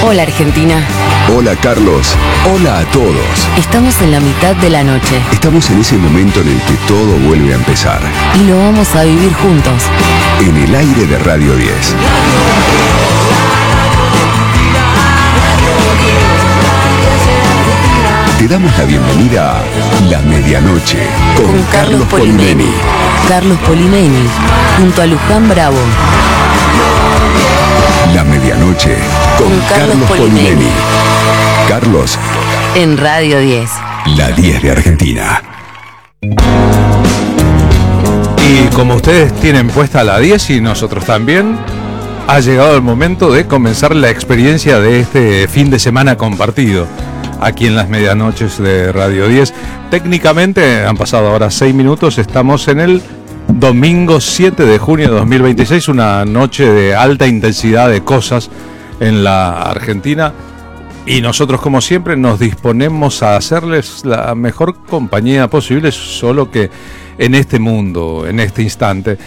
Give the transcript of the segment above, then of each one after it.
Hola Argentina. Hola Carlos. Hola a todos. Estamos en la mitad de la noche. Estamos en ese momento en el que todo vuelve a empezar. Y lo vamos a vivir juntos. En el aire de Radio 10. Te damos la bienvenida a La Medianoche con Carlos Polimeni. Carlos Polimeni, junto a Luján Bravo. La Medianoche con Carlos Polimeni. Carlos. En Radio 10. La 10 de Argentina. Y como ustedes tienen puesta la 10 y nosotros también, ha llegado el momento de comenzar la experiencia de este fin de semana compartido aquí en las medianoches de Radio 10. Técnicamente han pasado ahora 6 minutos, estamos en el domingo 7 de junio de 2026, una noche de alta intensidad de cosas en la Argentina, y nosotros como siempre nos disponemos a hacerles la mejor compañía posible, solo que en este mundo, en este instante,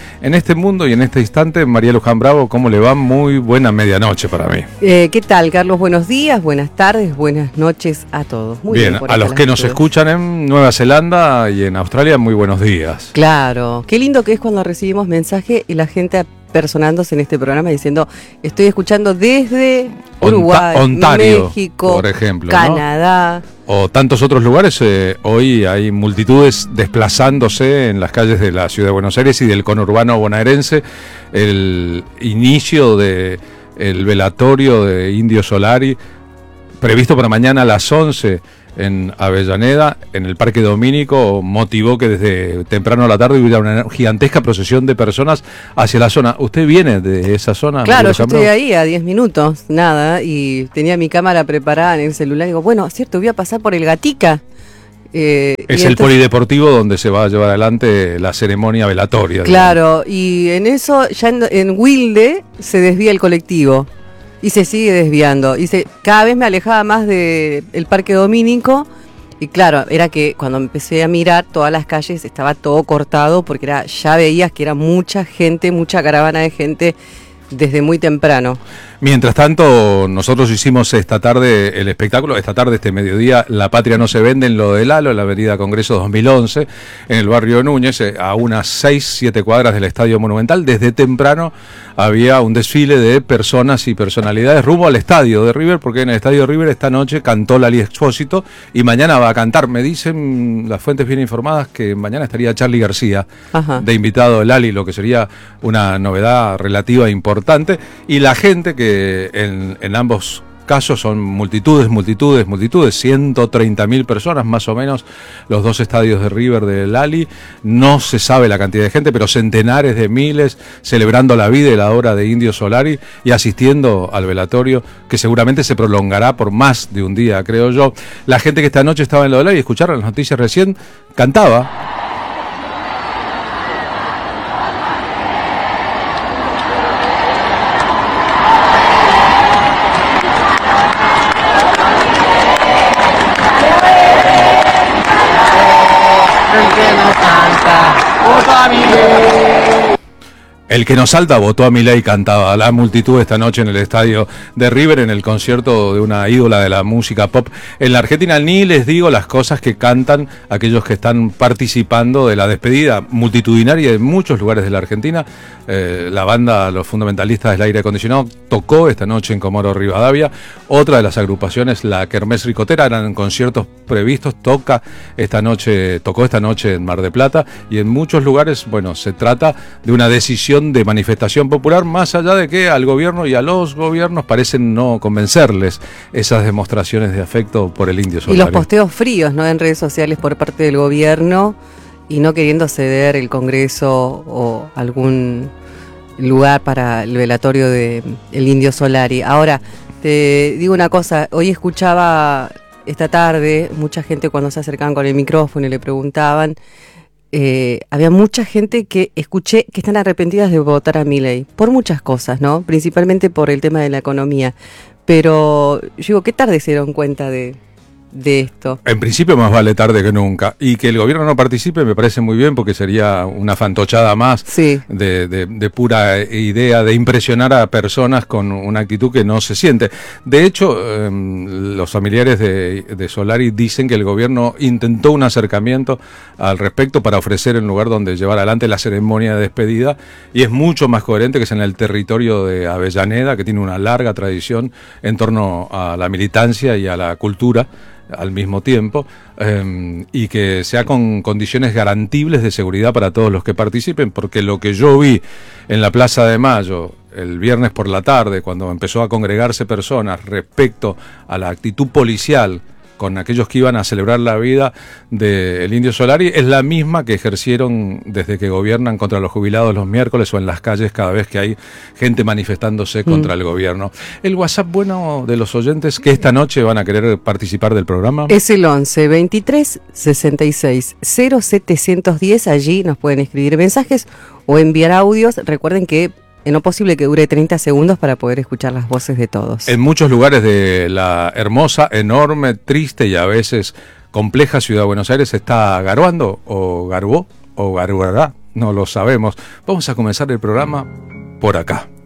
María Luján Bravo, ¿cómo le va? Muy buena medianoche para mí. ¿Qué tal, Carlos? Buenos días, buenas tardes, buenas noches a todos. Muy bien, a los que nos escuchan en Nueva Zelanda y en Australia, muy buenos días. Claro, qué lindo que es cuando recibimos mensaje y la gente personándose en este programa diciendo: estoy escuchando desde Uruguay, Ontario, México, por ejemplo, Canadá, ¿no? O tantos otros lugares. Hoy hay multitudes desplazándose en las calles de la ciudad de Buenos Aires y del conurbano bonaerense. El inicio del velatorio de Indio Solari, previsto para mañana a las 11 en Avellaneda, en el Parque Domínico, motivó que desde temprano a la tarde hubiera una gigantesca procesión de personas hacia la zona. ¿Usted viene de esa zona? Claro, yo estoy ahí a 10 minutos, nada, y tenía mi cámara preparada en el celular. Digo, bueno, cierto, voy a pasar por el Gatica. Es el polideportivo donde se va a llevar adelante la ceremonia velatoria. Claro, digamos. Y en eso, ya en Wilde, se desvía el colectivo. Y se sigue desviando. Y cada vez me alejaba más del Parque Domínico. Y claro, era que cuando empecé a mirar todas las calles estaba todo cortado, porque ya veías que era mucha gente, mucha caravana de gente desde muy temprano. Mientras tanto, nosotros hicimos esta tarde el espectáculo, este mediodía, La Patria no se vende en lo de Lalo, en la avenida Congreso 2011, en el barrio de Núñez, a unas 6-7 cuadras del Estadio Monumental. Desde temprano había un desfile de personas y personalidades rumbo al estadio de River, porque en el estadio de River esta noche cantó Lali Expósito y mañana va a cantar. Me dicen las fuentes bien informadas que mañana estaría Charly García, ajá, de invitado de Lali, lo que sería una novedad relativa importante. Y la gente que en ambos casos son multitudes, 130.000 personas más o menos, los dos estadios de River de Lali. No se sabe la cantidad de gente, pero centenares de miles celebrando la vida y la obra de Indio Solari y asistiendo al velatorio, que seguramente se prolongará por más de un día, creo yo. La gente que esta noche estaba en lo de Lali, escucharon las noticias recién, cantaba. El que nos salta votó a Milei, cantaba la multitud esta noche en el estadio de River, en el concierto de una ídola de la música pop en la Argentina. Ni les digo las cosas que cantan aquellos que están participando de la despedida multitudinaria de muchos lugares de la Argentina. La banda Los Fundamentalistas del Aire Acondicionado tocó esta noche en Comodoro Rivadavia. Otra de las agrupaciones, la Kermés Ricotera, eran conciertos previstos, tocó esta noche en Mar del Plata, y en muchos lugares, bueno, se trata de una decisión de manifestación popular, más allá de que al gobierno y a los gobiernos parecen no convencerles esas demostraciones de afecto por el Indio Solari. Y los posteos fríos, ¿no?, en redes sociales por parte del gobierno, y no queriendo ceder el Congreso o algún lugar para el velatorio de el Indio Solari. Ahora, te digo una cosa, hoy escuchaba esta tarde mucha gente cuando se acercaban con el micrófono y le preguntaban. Había mucha gente que escuché que están arrepentidas de votar a Milei por muchas cosas, ¿no? Principalmente por el tema de la economía. Pero yo digo, ¿qué tarde se dieron cuenta de de esto. En principio más vale tarde que nunca. Y que el gobierno no participe me parece muy bien porque sería una fantochada más Sí. de pura idea de impresionar a personas con una actitud que no se siente. De hecho, los familiares de Solari dicen que el gobierno intentó un acercamiento al respecto para ofrecer un lugar donde llevar adelante la ceremonia de despedida, y es mucho más coherente que sea en el territorio de Avellaneda, que tiene una larga tradición en torno a la militancia y a la cultura al mismo tiempo, y que sea con condiciones garantibles de seguridad para todos los que participen, porque lo que yo vi en la Plaza de Mayo el viernes por la tarde, cuando empezó a congregarse personas respecto a la actitud policial con aquellos que iban a celebrar la vida del Indio Solari, es la misma que ejercieron desde que gobiernan contra los jubilados los miércoles o en las calles cada vez que hay gente manifestándose contra el gobierno. El WhatsApp bueno de los oyentes que esta noche van a querer participar del programa Es el 11 23 66 0710. Allí nos pueden escribir mensajes o enviar audios. Recuerden que en lo posible que dure 30 segundos para poder escuchar las voces de todos. En muchos lugares de la hermosa, enorme, triste y a veces compleja ciudad de Buenos Aires está garuando, o garbó, o garuará, no lo sabemos. Vamos a comenzar el programa por acá.